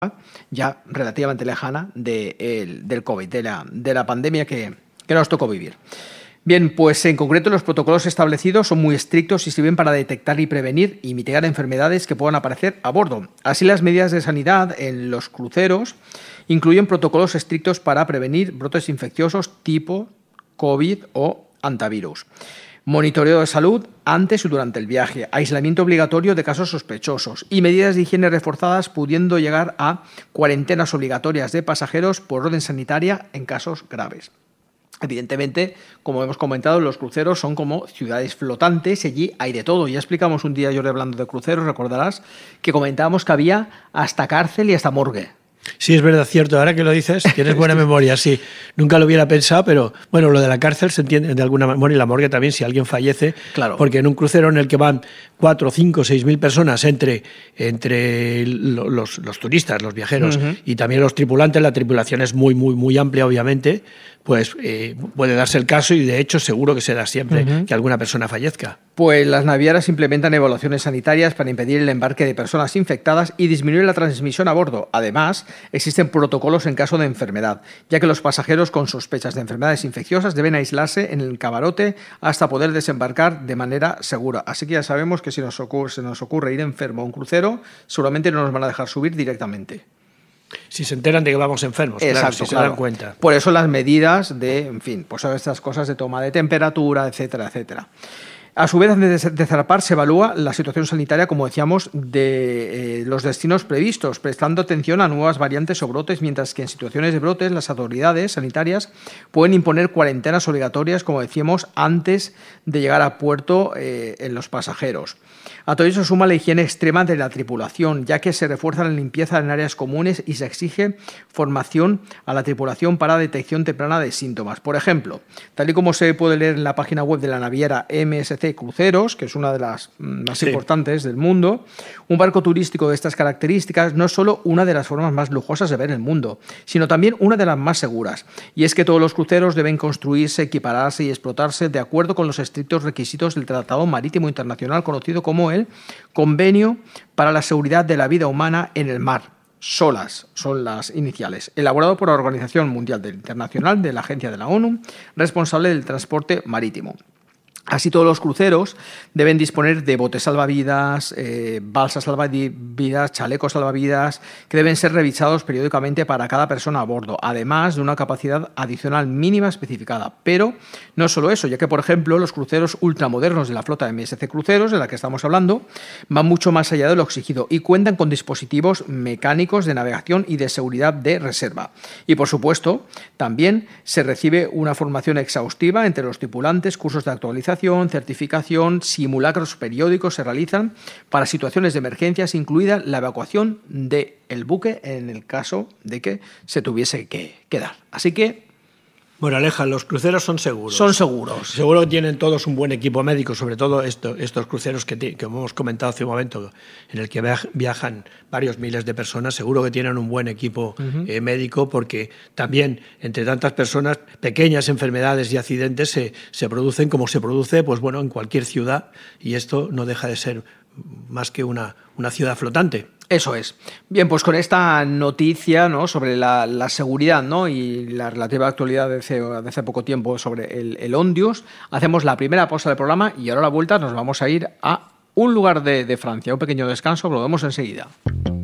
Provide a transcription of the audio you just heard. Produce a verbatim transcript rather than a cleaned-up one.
ya relativamente lejana de el, del COVID, de la, de la pandemia que, que nos tocó vivir. Bien, pues en concreto los protocolos establecidos son muy estrictos y sirven para detectar y prevenir y mitigar enfermedades que puedan aparecer a bordo. Así, las medidas de sanidad en los cruceros incluyen protocolos estrictos para prevenir brotes infecciosos tipo COVID o hantavirus. Monitoreo de salud antes y durante el viaje, aislamiento obligatorio de casos sospechosos y medidas de higiene reforzadas, pudiendo llegar a cuarentenas obligatorias de pasajeros por orden sanitaria en casos graves. Evidentemente, como hemos comentado, los cruceros son como ciudades flotantes y allí hay de todo. Ya explicamos un día, yo hablando de cruceros, recordarás, que comentábamos que había hasta cárcel y hasta morgue. Sí, es verdad, cierto. Ahora que lo dices, tienes buena memoria, sí. Nunca lo hubiera pensado, pero bueno, lo de la cárcel se entiende de alguna manera, y la morgue también, si alguien fallece. Claro. Porque en un crucero en el que van cuatro, cinco, seis mil personas entre, entre los, los turistas, los viajeros, uh-huh. y también los tripulantes, la tripulación es muy, muy, muy amplia, obviamente, pues eh, puede darse el caso y de hecho seguro que se da siempre uh-huh. que alguna persona fallezca. Pues las navieras implementan evaluaciones sanitarias para impedir el embarque de personas infectadas y disminuir la transmisión a bordo. Además, existen protocolos en caso de enfermedad, ya que los pasajeros con sospechas de enfermedades infecciosas deben aislarse en el camarote hasta poder desembarcar de manera segura. Así que ya sabemos que si nos ocurre, se nos ocurre ir enfermo a un crucero, seguramente no nos van a dejar subir directamente. Si se enteran de que vamos enfermos, exacto, claro, si se claro. dan cuenta. Por eso las medidas de, en fin, pues estas cosas de toma de temperatura, etcétera, etcétera. A su vez, antes de zarpar, se evalúa la situación sanitaria, como decíamos, de eh, los destinos previstos, prestando atención a nuevas variantes o brotes, mientras que en situaciones de brotes las autoridades sanitarias pueden imponer cuarentenas obligatorias, como decíamos, antes de llegar a puerto eh, en los pasajeros. A todo eso suma la higiene extrema de la tripulación, ya que se refuerza la limpieza en áreas comunes y se exige formación a la tripulación para detección temprana de síntomas. Por ejemplo, tal y como se puede leer en la página web de la naviera M S C Cruceros, que es una de las más sí. importantes del mundo, un barco turístico de estas características no es solo una de las formas más lujosas de ver el mundo, sino también una de las más seguras. Y es que todos los cruceros deben construirse, equipararse y explotarse de acuerdo con los estrictos requisitos del Tratado Marítimo Internacional, conocido como el Convenio para la Seguridad de la Vida Humana en el Mar. SOLAS son las iniciales, elaborado por la Organización Mundial Internacional de la Agencia de la ONU, responsable del transporte marítimo. Así, todos los cruceros deben disponer de botes salvavidas, eh, balsas salvavidas, chalecos salvavidas, que deben ser revisados periódicamente para cada persona a bordo, además de una capacidad adicional mínima especificada. Pero no solo eso, ya que, por ejemplo, los cruceros ultramodernos de la flota M S C Cruceros, de la que estamos hablando, van mucho más allá de lo exigido y cuentan con dispositivos mecánicos de navegación y de seguridad de reserva. Y, por supuesto, también se recibe una formación exhaustiva entre los tripulantes, cursos de actualización, certificación, simulacros periódicos se realizan para situaciones de emergencias, incluida la evacuación del buque en el caso de que se tuviese que quedar. Así que... Moraleja, los cruceros son seguros. Son seguros. Seguro que tienen todos un buen equipo médico, sobre todo esto, estos cruceros que, que hemos comentado hace un momento, en el que viajan varios miles de personas, seguro que tienen un buen equipo uh-huh. eh, médico, porque también entre tantas personas, pequeñas enfermedades y accidentes se, se producen como se produce pues bueno, en cualquier ciudad, y esto no deja de ser más que una, una ciudad flotante. Eso es. Bien, pues con esta noticia, ¿no?, sobre la, la seguridad, ¿no?, y la relativa actualidad de hace, de hace poco tiempo sobre el, el Ondius, hacemos la primera pausa del programa y ahora a la vuelta nos vamos a ir a un lugar de, de Francia, un pequeño descanso, volvemos enseguida.